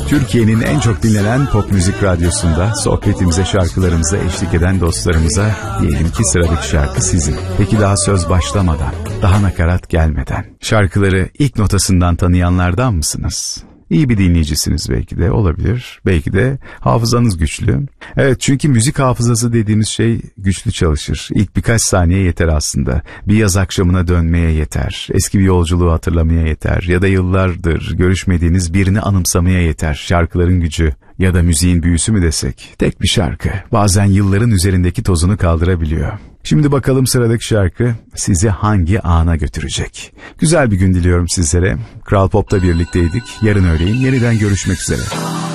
Türkiye'nin en çok dinlenen pop müzik radyosunda sohbetimize, şarkılarımıza eşlik eden dostlarımıza diyelim ki sıradaki şarkı sizin. Peki daha söz başlamadan, daha nakarat gelmeden şarkıları ilk notasından tanıyanlardan mısınız? İyi bir dinleyicisiniz belki de, olabilir. Belki de hafızanız güçlü. Evet, çünkü müzik hafızası dediğimiz şey güçlü çalışır. İlk birkaç saniye yeter aslında. Bir yaz akşamına dönmeye yeter. Eski bir yolculuğu hatırlamaya yeter. Ya da yıllardır görüşmediğiniz birini anımsamaya yeter. Şarkıların gücü ya da müziğin büyüsü mü desek. Tek bir şarkı bazen yılların üzerindeki tozunu kaldırabiliyor. Şimdi bakalım sıradaki şarkı sizi hangi ana götürecek? Güzel bir gün diliyorum sizlere. Kral Pop'ta birlikteydik. Yarın öğleyin yeniden görüşmek üzere.